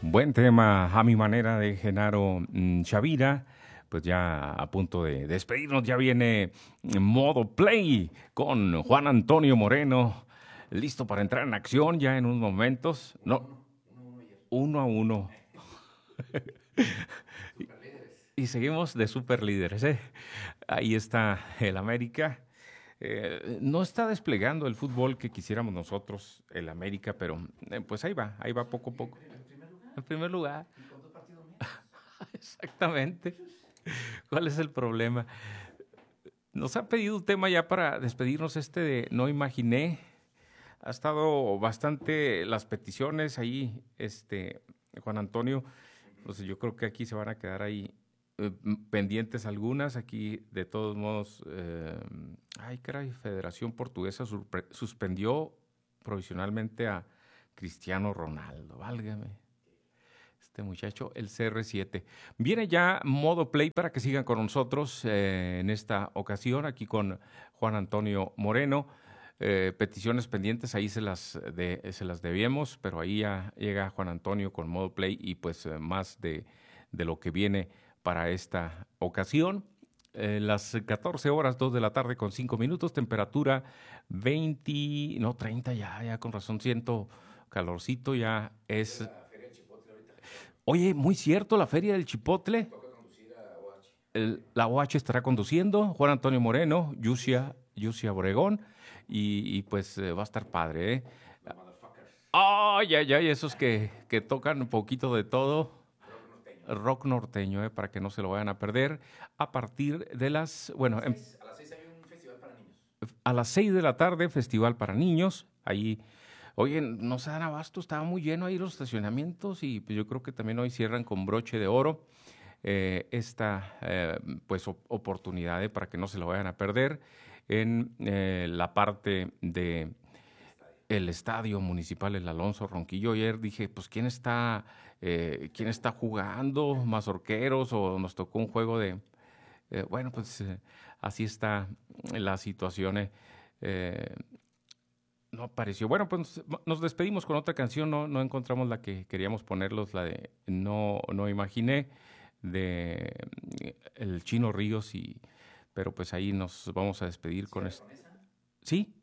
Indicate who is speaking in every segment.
Speaker 1: Buen tema, a mi manera, de Genaro Chavira. Pues ya a punto de despedirnos, ya viene Modo Play con Juan Antonio Moreno, listo para entrar en acción ya en unos momentos. No, 1-1. Y seguimos de super líderes, ¿eh? Ahí está el América. No está desplegando el fútbol que quisiéramos nosotros, el América, pero pues ahí va poco a poco. En primer lugar. Exactamente. ¿Cuál es el problema? Nos ha pedido un tema ya para despedirnos de No Imaginé. Ha estado bastante las peticiones ahí, Juan Antonio. Pues yo creo que aquí se van a quedar ahí pendientes algunas. Aquí, de todos modos, ay, caray, Federación Portuguesa suspendió provisionalmente a Cristiano Ronaldo. Válgame. Este muchacho, el CR7. Viene ya Modo Play para que sigan con nosotros en esta ocasión, aquí con Juan Antonio Moreno. Peticiones pendientes, ahí se las debíamos, pero ahí ya llega Juan Antonio con Modo Play y pues más de lo que viene para esta ocasión. Las 14 horas, 2 de la tarde con 5 minutos, temperatura 20, no 30 ya con razón, siento calorcito, ya es... Oye, muy cierto, la Feria del Chipotle. La OH estará conduciendo, Juan Antonio Moreno, Yusia Obregón, y pues va a estar padre, ¿eh? Ay, ay, ay, esos que tocan un poquito de todo. Rock norteño, para que no se lo vayan a perder. A partir de las, bueno,
Speaker 2: A las 6 hay un festival para niños.
Speaker 1: A las 6 de la tarde, festival para niños. Ahí, oye, no se dan abasto, estaba muy lleno ahí los estacionamientos y pues yo creo que también hoy cierran con broche de oro esta pues oportunidad para que no se lo vayan a perder en la parte de el Estadio Municipal El Alonso Ronquillo. Ayer dije, pues ¿quién está jugando? ¿Mazorqueros? O nos tocó un juego de bueno, pues así está la situación. No apareció. Bueno, pues nos despedimos con otra canción. No encontramos la que queríamos ponerlos, la de No Imaginé, de el Chino Ríos, pero pues ahí nos vamos a despedir con esto. ¿Sí?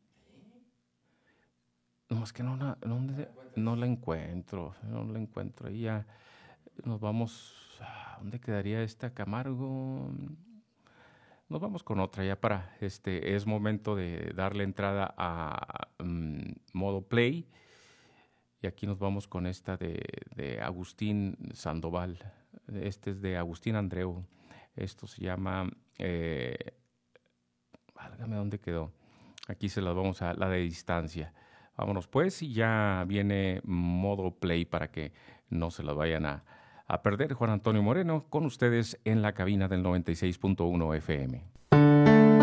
Speaker 1: No, es que no la encuentro. No la encuentro. Ahí ya nos vamos. ¿Dónde quedaría esta Camargo? Nos vamos con otra ya para, es momento de darle entrada a Modo Play. Y aquí nos vamos con esta de Agustín Sandoval. Este es de Agustín Andreu. Esto se llama, válgame dónde quedó. Aquí se las vamos a, la de Distancia. Vámonos pues, y ya viene Modo Play para que no se las vayan a perder. Juan Antonio Moreno con ustedes en la cabina del 96.1 FM.